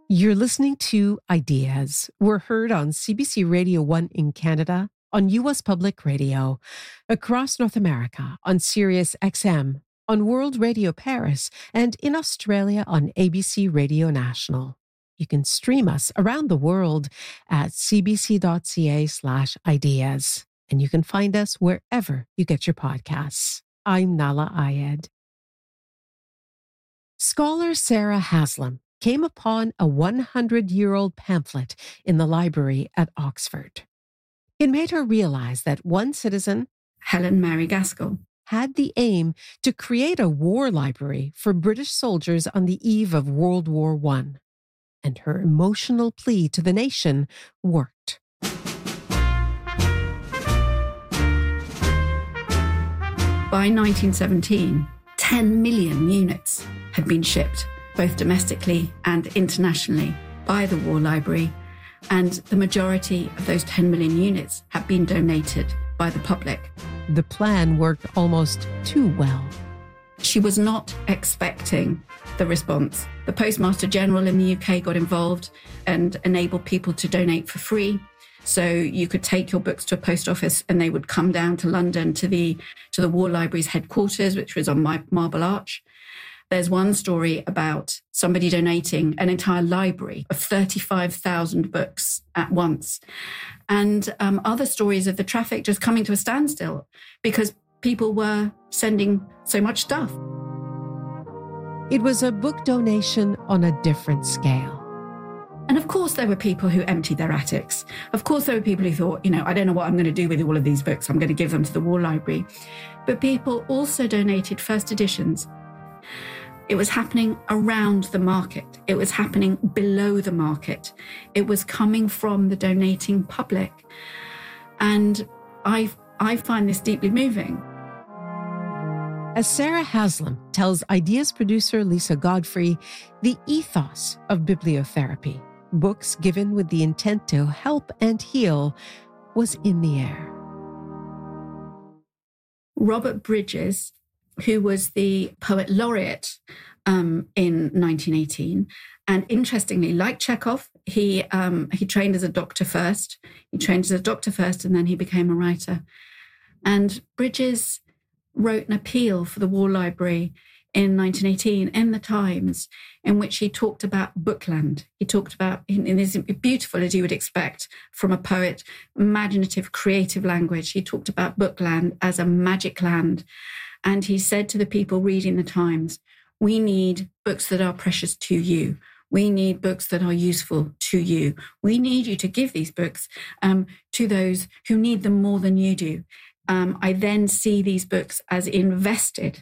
You're listening to Ideas. We're heard on CBC Radio 1 in Canada, on U.S. Public Radio, across North America on Sirius XM, on World Radio Paris, and in Australia on ABC Radio National. You can stream us around the world at cbc.ca/ideas, and you can find us wherever you get your podcasts. I'm Nahlah Ayed. Scholar Sarah Haslam came upon a 100-year-old pamphlet in the library at Oxford. It made her realize that one citizen, Helen Mary Gaskell, had the aim to create a war library for British soldiers on the eve of World War I. And her emotional plea to the nation worked. By 1917, 10 million units had been shipped, both domestically and internationally, by the War Library, and the majority of those 10 million units had been donated by the public. The plan worked almost too well. She was not expecting the response. The Postmaster General in the UK got involved and enabled people to donate for free. So you could take your books to a post office and they would come down to London to the War Library's headquarters, which was on Marble Arch. There's one story about somebody donating an entire library of 35,000 books at once. And other stories of the traffic just coming to a standstill because people were sending so much stuff. It was a book donation on a different scale. And of course, there were people who emptied their attics. Of course, there were people who thought, I don't know what I'm going to do with all of these books. I'm going to give them to the War Library. But people also donated first editions. It was happening around the market. It was happening below the market. It was coming from the donating public. And I find this deeply moving. As Sarah Haslam tells Ideas producer Lisa Godfrey, the ethos of bibliotherapy, books given with the intent to help and heal, was in the air. Robert Bridges, who was the poet laureate in 1918. And interestingly, like Chekhov, he trained as a doctor first. He trained as a doctor first, and then he became a writer. And Bridges wrote an appeal for the War Library in 1918 in the Times, in which he talked about bookland. He talked about, in this beautiful, as you would expect from a poet, imaginative, creative language. He talked about bookland as a magic land. And he said to the people reading the Times, we need books that are precious to you. We need books that are useful to you. We need you to give these books to those who need them more than you do. I then see these books as invested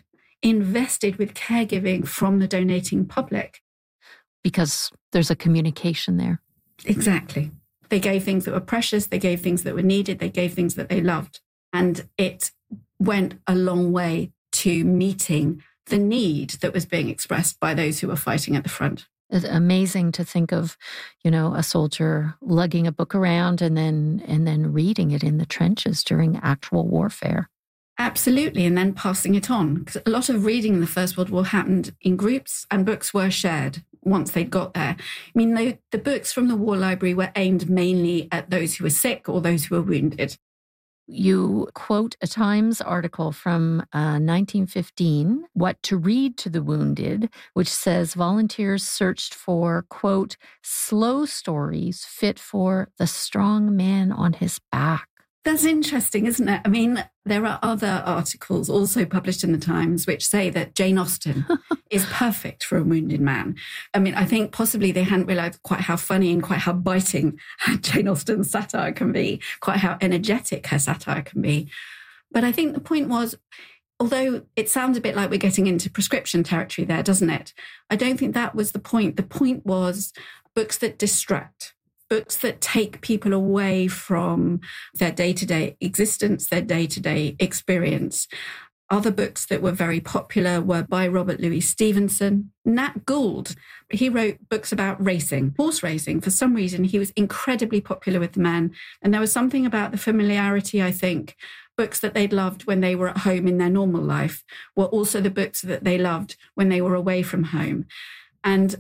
with caregiving from the donating public. Because there's a communication there. Exactly. They gave things that were precious. They gave things that were needed. They gave things that they loved. And it went a long way to meeting the need that was being expressed by those who were fighting at the front. It's amazing to think of, a soldier lugging a book around and then reading it in the trenches during actual warfare. Absolutely, and then passing it on. Because a lot of reading in the First World War happened in groups, and books were shared once they'd got there. The books from the War Library were aimed mainly at those who were sick or those who were wounded. You quote a Times article from 1915, What to Read to the Wounded, which says volunteers searched for, quote, slow stories fit for the strong man on his back. That's interesting, isn't it? There are other articles also published in the Times which say that Jane Austen is perfect for a wounded man. I think possibly they hadn't realised quite how funny and quite how biting Jane Austen's satire can be, quite how energetic her satire can be. But I think the point was, although it sounds a bit like we're getting into prescription territory there, doesn't it? I don't think that was the point. The point was books that distract. Books that take people away from their day-to-day existence, their day-to-day experience. Other books that were very popular were by Robert Louis Stevenson. Nat Gould, he wrote books about racing, horse racing. For some reason, he was incredibly popular with the men. And there was something about the familiarity, I think. Books that they'd loved when they were at home in their normal life were also the books that they loved when they were away from home. And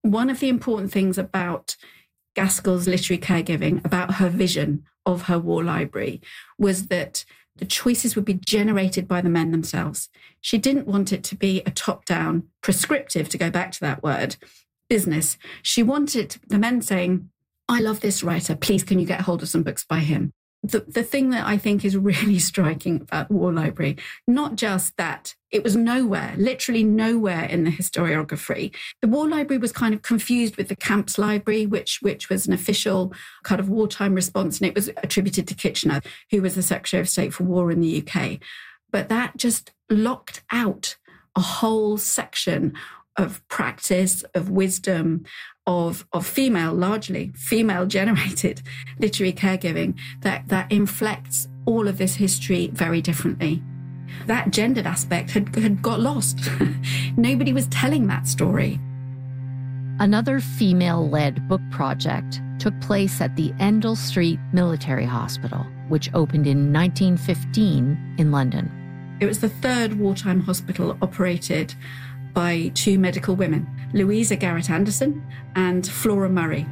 one of the important things about Gaskell's literary caregiving, about her vision of her war library, was that the choices would be generated by the men themselves. She didn't want it to be a top-down, prescriptive, to go back to that word, business. She wanted the men saying, I love this writer, please can you get hold of some books by him? The thing that I think is really striking about the War Library, not just that it was nowhere, literally nowhere in the historiography. The War Library was kind of confused with the Camps Library, which was an official kind of wartime response, and it was attributed to Kitchener, who was the Secretary of State for War in the UK. But that just locked out a whole section of practice, of wisdom, of female, largely female-generated literary caregiving that inflects all of this history very differently. That gendered aspect had got lost. Nobody was telling that story. Another female-led book project took place at the Endell Street Military Hospital, which opened in 1915 in London. It was the third wartime hospital operated by two medical women, Louisa Garrett Anderson and Flora Murray.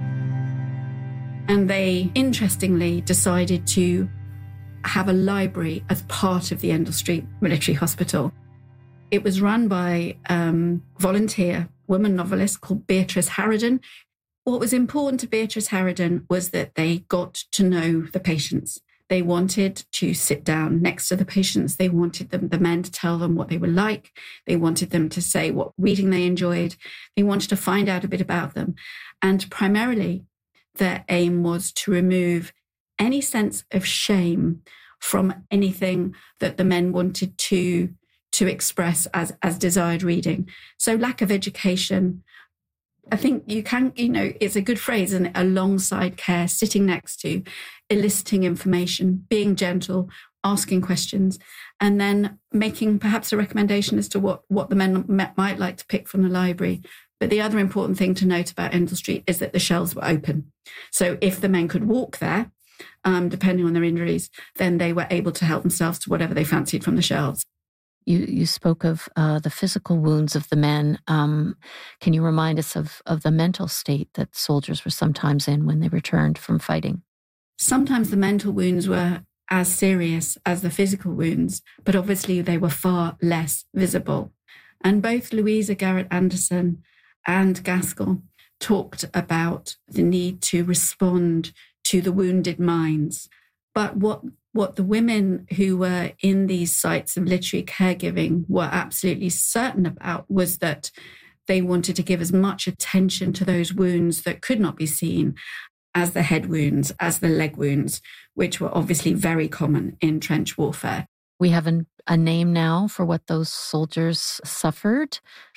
And they, interestingly, decided to have a library as part of the Endell Street Military Hospital. It was run by a volunteer woman novelist called Beatrice Harraden. What was important to Beatrice Harraden was that they got to know the patients. They wanted to sit down next to the patients. They wanted the men to tell them what they were like. They wanted them to say what reading they enjoyed. They wanted to find out a bit about them. And primarily, their aim was to remove any sense of shame from anything that the men wanted to express as desired reading. So lack of education, I think it's a good phrase, and alongside care, sitting next to, eliciting information, being gentle, asking questions, and then making perhaps a recommendation as to what the men might like to pick from the library. But the other important thing to note about Endell Street is that the shelves were open. So if the men could walk there, depending on their injuries, then they were able to help themselves to whatever they fancied from the shelves. You spoke of the physical wounds of the men. Can you remind us of the mental state that soldiers were sometimes in when they returned from fighting? Sometimes the mental wounds were as serious as the physical wounds, but obviously they were far less visible. And both Louisa Garrett Anderson and Gaskell talked about the need to respond to the wounded minds. But what the women who were in these sites of literary caregiving were absolutely certain about was that they wanted to give as much attention to those wounds that could not be seen as the head wounds, as the leg wounds, which were obviously very common in trench warfare. We have a name now for what those soldiers suffered: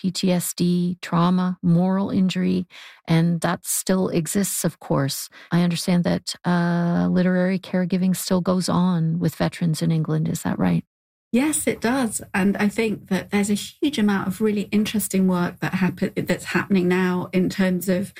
PTSD, trauma, moral injury, and that still exists, of course. I understand that literary caregiving still goes on with veterans in England. Is that right? Yes, it does. And I think that there's a huge amount of really interesting work that's happening now in terms of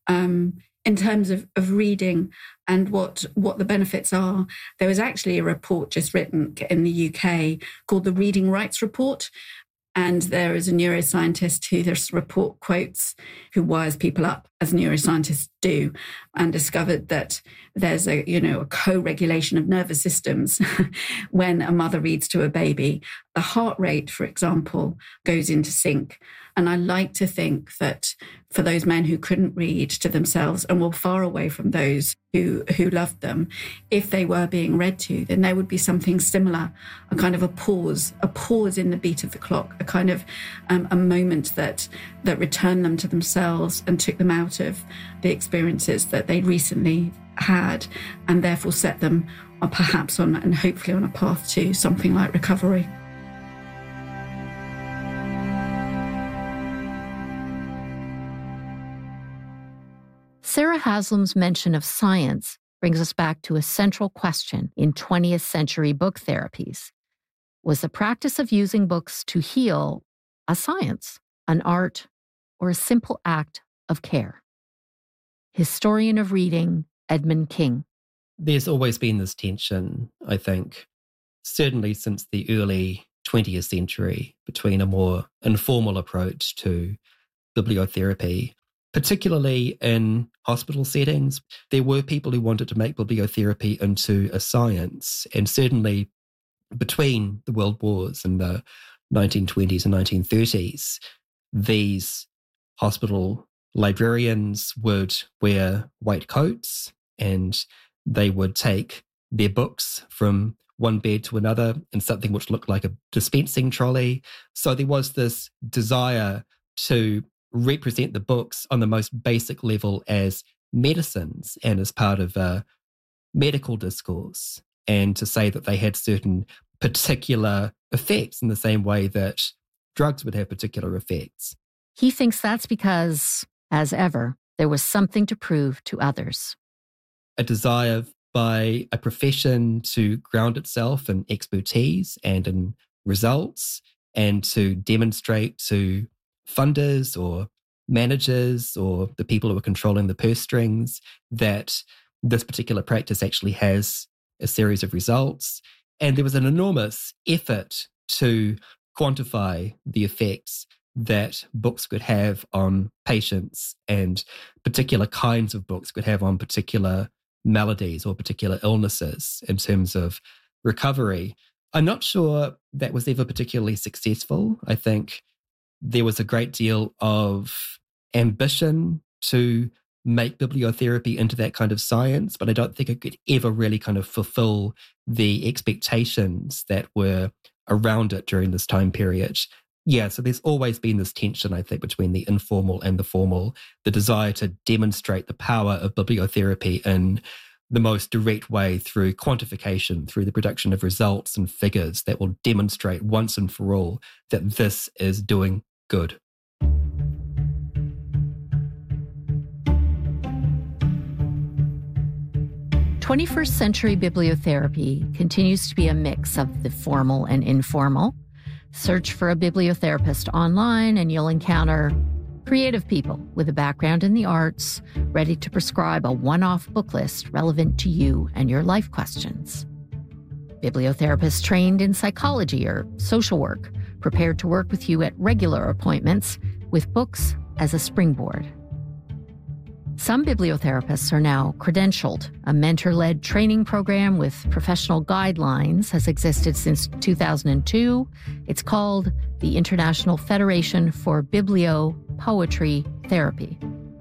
reading and what the benefits are. There was actually a report just written in the UK called the Reading Rights Report. And there is a neuroscientist who this report quotes, who wires people up, as neuroscientists do, and discovered that there's a co-regulation of nervous systems when a mother reads to a baby. The heart rate, for example, goes into sync. And I like to think that for those men who couldn't read to themselves and were far away from those who loved them, if they were being read to, then there would be something similar, a kind of a pause in the beat of the clock, a kind of a moment that returned them to themselves and took them out of the experiences that they'd recently had, and therefore set them perhaps on, and hopefully on, a path to something like recovery. Sarah Haslam's mention of science brings us back to a central question in 20th century book therapies. Was the practice of using books to heal a science, an art, or a simple act of care? Historian of reading, Edmund King. There's always been this tension, I think, certainly since the early 20th century, between a more informal approach to bibliotherapy particularly in hospital settings, there were people who wanted to make bibliotherapy into a science. And certainly between the World Wars and the 1920s and 1930s, these hospital librarians would wear white coats and they would take their books from one bed to another in something which looked like a dispensing trolley. So there was this desire to represent the books on the most basic level as medicines and as part of a medical discourse, and to say that they had certain particular effects in the same way that drugs would have particular effects. He thinks that's because, as ever, there was something to prove to others. A desire by a profession to ground itself in expertise and in results, and to demonstrate to funders or managers or the people who are controlling the purse strings that this particular practice actually has a series of results. And there was an enormous effort to quantify the effects that books could have on patients and particular kinds of books could have on particular maladies or particular illnesses in terms of recovery. I'm not sure that was ever particularly successful. I think there was a great deal of ambition to make bibliotherapy into that kind of science, but I don't think it could ever really kind of fulfill the expectations that were around it during this time period. Yeah, so there's always been this tension, I think, between the informal and the formal, the desire to demonstrate the power of bibliotherapy in the most direct way through quantification, through the production of results and figures that will demonstrate once and for all that this is doing good. Twenty-first century bibliotherapy continues to be a mix of the formal and informal. Search for a bibliotherapist online and you'll encounter creative people with a background in the arts, ready to prescribe a one-off book list relevant to you and your life questions. Bibliotherapists trained in psychology or social work, prepared to work with you at regular appointments with books as a springboard. Some bibliotherapists are now credentialed. A mentor-led training program with professional guidelines has existed since 2002. It's called the International Federation for Bibliopoetry Therapy.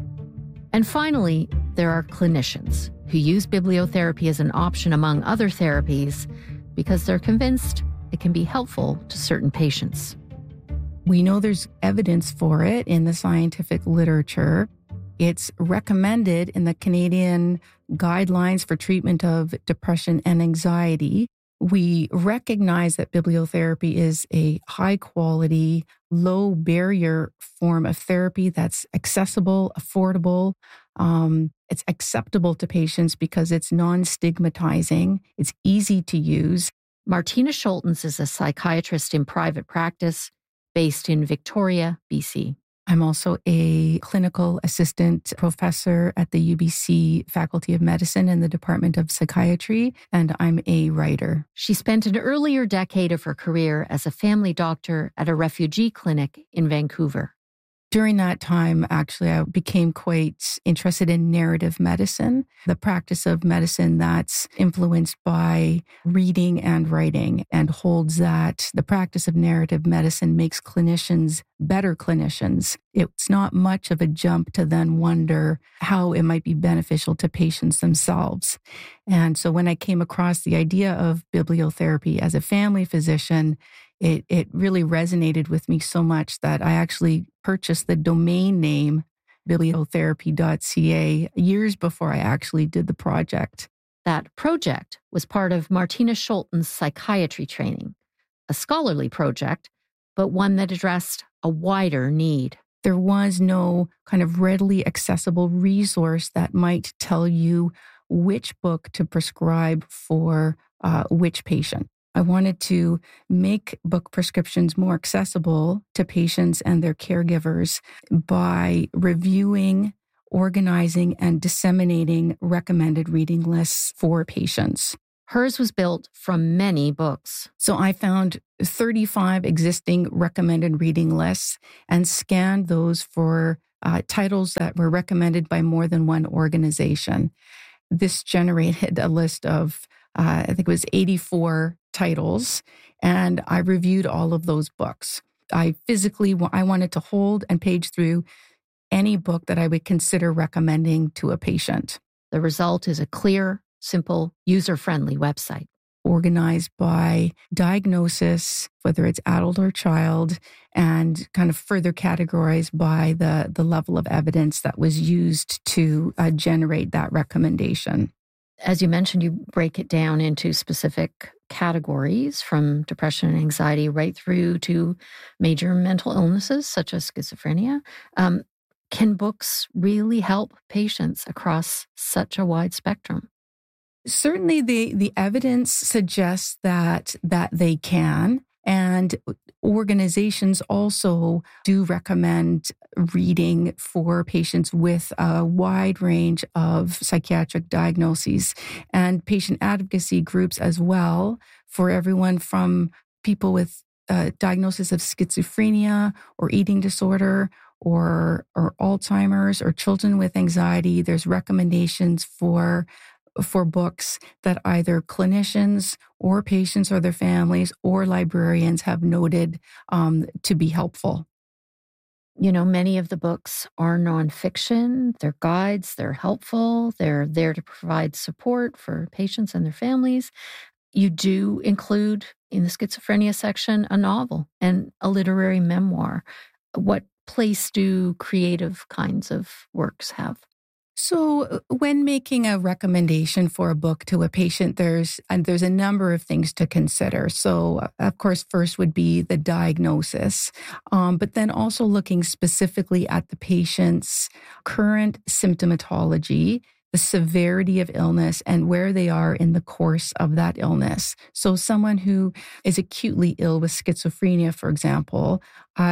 And finally, there are clinicians who use bibliotherapy as an option among other therapies because they're convinced it can be helpful to certain patients. We know there's evidence for it in the scientific literature. It's recommended in the Canadian Guidelines for Treatment of Depression and Anxiety. We recognize that bibliotherapy is a high-quality, low-barrier form of therapy that's accessible, affordable. It's acceptable to patients because it's non-stigmatizing. It's easy to use. Martina Schultens is a psychiatrist in private practice based in Victoria, BC. I'm also a clinical assistant professor at the UBC Faculty of Medicine in the Department of Psychiatry, and I'm a writer. She spent an earlier decade of her career as a family doctor at a refugee clinic in Vancouver. During that time, actually, I became quite interested in narrative medicine, the practice of medicine that's influenced by reading and writing, and holds that the practice of narrative medicine makes clinicians better clinicians. It's not much of a jump to then wonder how it might be beneficial to patients themselves. And so when I came across the idea of bibliotherapy as a family physician, it really resonated with me so much that I actually purchased the domain name bibliotherapy.ca years before I actually did the project. That project was part of Martina Schultens' psychiatry training, a scholarly project, but one that addressed a wider need. There was no kind of readily accessible resource that might tell you which book to prescribe for which patient. I wanted to make book prescriptions more accessible to patients and their caregivers by reviewing, organizing, and disseminating recommended reading lists for patients. Hers was built from many books. So I found 35 existing recommended reading lists and scanned those for titles that were recommended by more than one organization. This generated a list of, I think it was 84 titles, and I reviewed all of those books. I wanted to hold and page through any book that I would consider recommending to a patient. The result is a clear, simple, user-friendly website. Organized by diagnosis, whether it's adult or child, and kind of further categorized by the level of evidence that was used to generate that recommendation. As you mentioned, you break it down into specific categories from depression and anxiety right through to major mental illnesses such as schizophrenia. Can books really help patients across such a wide spectrum? Certainly, the evidence suggests that they can, and organizations also do recommend reading for patients with a wide range of psychiatric diagnoses, and patient advocacy groups as well, for everyone from people with diagnosis of schizophrenia or eating disorder or Alzheimer's or children with anxiety. There's recommendations for books that either clinicians or patients or their families or librarians have noted to be helpful. You know, many of the books are nonfiction. They're guides, they're helpful, they're there to provide support for patients and their families. You do include in the schizophrenia section a novel and a literary memoir. What place do creative kinds of works have? So when making a recommendation for a book to a patient, there's a number of things to consider. So, of course, first would be the diagnosis, but then also looking specifically at the patient's current symptomatology, the severity of illness, and where they are in the course of that illness. So someone who is acutely ill with schizophrenia, for example,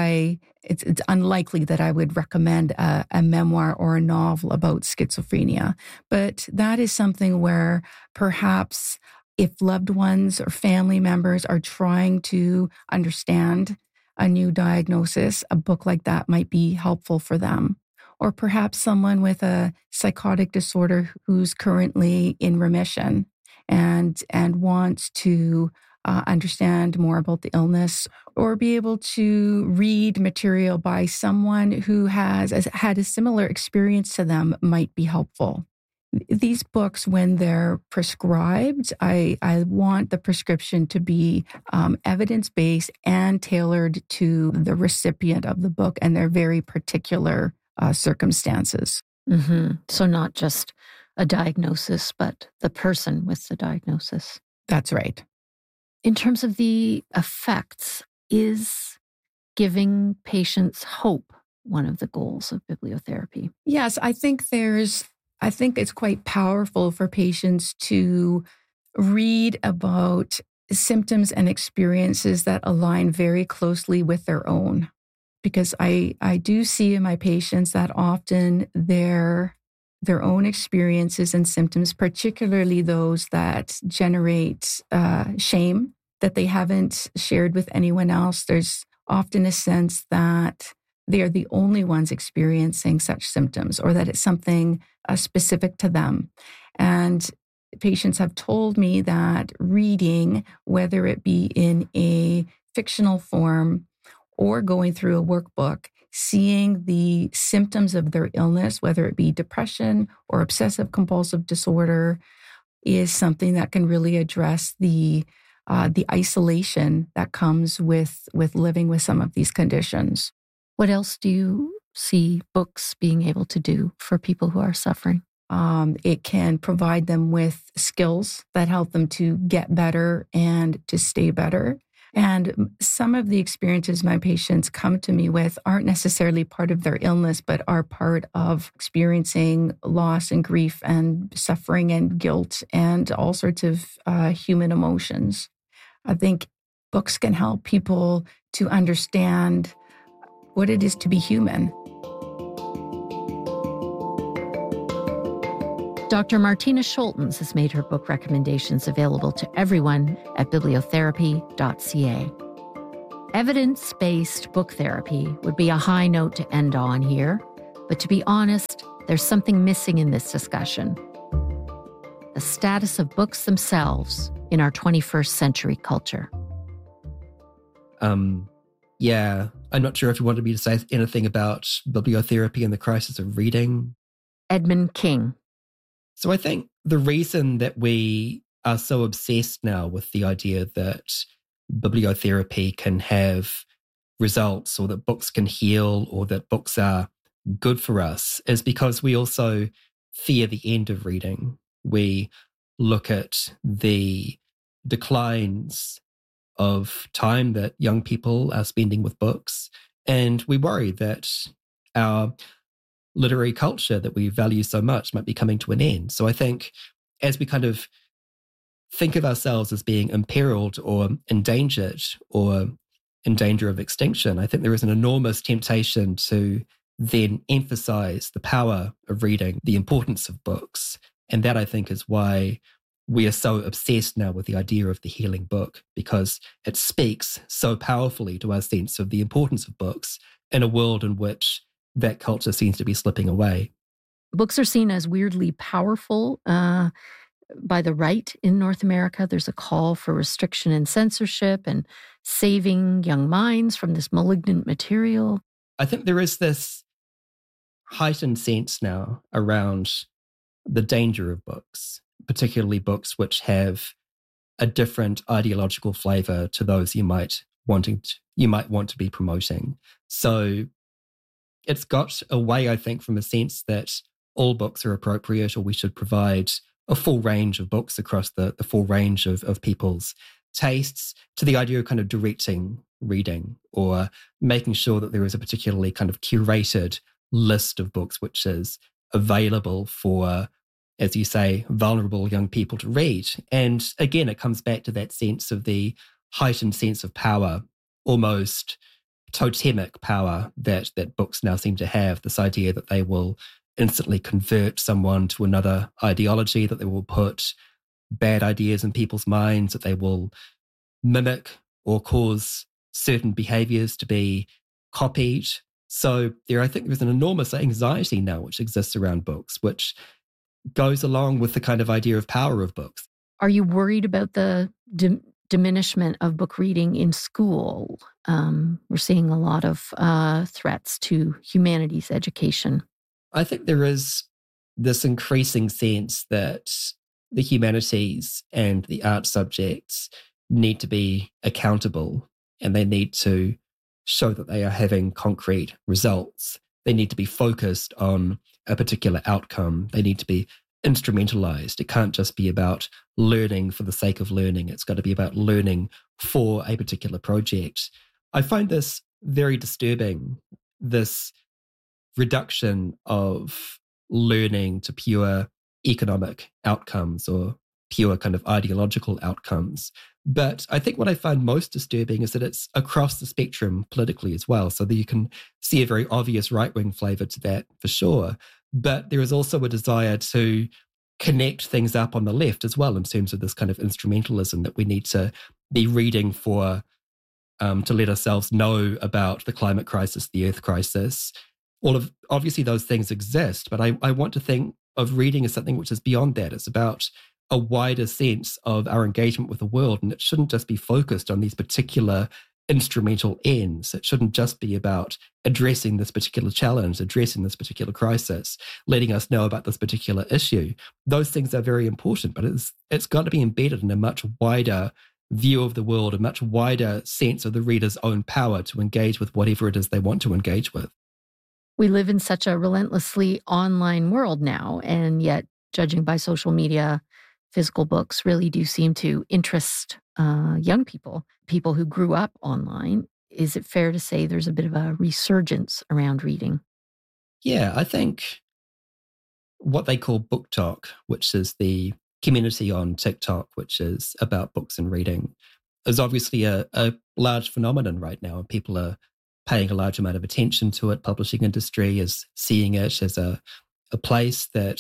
it's unlikely that I would recommend a memoir or a novel about schizophrenia. But that is something where perhaps if loved ones or family members are trying to understand a new diagnosis, a book like that might be helpful for them. Or perhaps someone with a psychotic disorder who's currently in remission and wants to understand more about the illness, or be able to read material by someone who has had a similar experience to them might be helpful. These books, when they're prescribed, I want the prescription to be evidence-based and tailored to the recipient of the book and their very particular circumstances. Mm-hmm. So not just a diagnosis, but the person with the diagnosis. That's right. In terms of the effects, is giving patients hope one of the goals of bibliotherapy? Yes, I think it's quite powerful for patients to read about symptoms and experiences that align very closely with their own. Because I do see in my patients that often their own experiences and symptoms, particularly those that generate shame that they haven't shared with anyone else, there's often a sense that they are the only ones experiencing such symptoms, or that it's something specific to them. And patients have told me that reading, whether it be in a fictional form or going through a workbook, seeing the symptoms of their illness, whether it be depression or obsessive compulsive disorder, is something that can really address the isolation that comes with living with some of these conditions. What else do you see books being able to do for people who are suffering? It can provide them with skills that help them to get better and to stay better. And some of the experiences my patients come to me with aren't necessarily part of their illness, but are part of experiencing loss and grief and suffering and guilt and all sorts of human emotions. I think books can help people to understand what it is to be human. Dr. Martina Scholtens has made her book recommendations available to everyone at bibliotherapy.ca. Evidence-based book therapy would be a high note to end on here. But to be honest, there's something missing in this discussion. The status of books themselves in our 21st century culture. Yeah, I'm not sure if you wanted me to say anything about bibliotherapy and the crisis of reading. Edmund King. So I think the reason that we are so obsessed now with the idea that bibliotherapy can have results, or that books can heal, or that books are good for us, is because we also fear the end of reading. We look at the declines of time that young people are spending with books, and we worry that our literary culture that we value so much might be coming to an end. So I think as we kind of think of ourselves as being imperiled or endangered or in danger of extinction, I think there is an enormous temptation to then emphasize the power of reading, the importance of books. And that, I think, is why we are so obsessed now with the idea of the healing book, because it speaks so powerfully to our sense of the importance of books in a world in which that culture seems to be slipping away. Books are seen as weirdly powerful by the right in North America. There's a call for restriction and censorship and saving young minds from this malignant material. I think there is this heightened sense now around the danger of books, particularly books which have a different ideological flavor to those you might want to be promoting. So it's got away, I think, from a sense that all books are appropriate, or we should provide a full range of books across the full range of people's tastes, to the idea of kind of directing reading, or making sure that there is a particularly kind of curated list of books which is available for, as you say, vulnerable young people to read. And again, it comes back to that sense of the heightened sense of power, almost totemic power that books now seem to have, this idea that they will instantly convert someone to another ideology, that they will put bad ideas in people's minds, that they will mimic or cause certain behaviors to be copied. So I think there's an enormous anxiety now which exists around books, which goes along with the kind of idea of power of books. Are you worried about the diminishment of book reading in school? We're seeing a lot of threats to humanities education. I think there is this increasing sense that the humanities and the art subjects need to be accountable, and they need to show that they are having concrete results. They need to be focused on a particular outcome. They need to be instrumentalized. It can't just be about learning for the sake of learning. It's got to be about learning for a particular project. I find this very disturbing, this reduction of learning to pure economic outcomes or pure kind of ideological outcomes. But I think what I find most disturbing is that it's across the spectrum politically as well. So that you can see a very obvious right-wing flavor to that for sure. But there is also a desire to connect things up on the left as well, in terms of this kind of instrumentalism that we need to be reading for, to let ourselves know about the climate crisis, the earth crisis. Obviously those things exist, but I want to think of reading as something which is beyond that. It's about a wider sense of our engagement with the world, and it shouldn't just be focused on these particular instrumental ends. It shouldn't just be about addressing this particular challenge, addressing this particular crisis, letting us know about this particular issue. Those things are very important, but it's got to be embedded in a much wider view of the world, a much wider sense of the reader's own power to engage with whatever it is they want to engage with. We live in such a relentlessly online world now, and yet, judging by social media, physical books really do seem to interest young people who grew up online. Is it fair to say there's a bit of a resurgence around reading? Yeah, I think what they call Book Talk, which is the community on TikTok, which is about books and reading, is obviously a large phenomenon right now. And people are paying a large amount of attention to it. Publishing industry is seeing it as a place that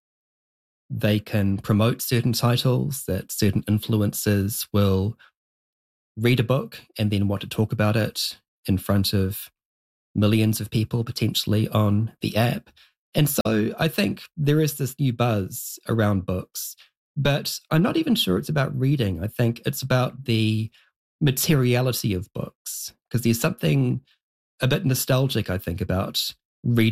they can promote certain titles, that certain influencers will read a book and then want to talk about it in front of millions of people potentially on the app. And so I think there is this new buzz around books, but I'm not even sure it's about reading. I think it's about the materiality of books, because there's something a bit nostalgic, I think, about reading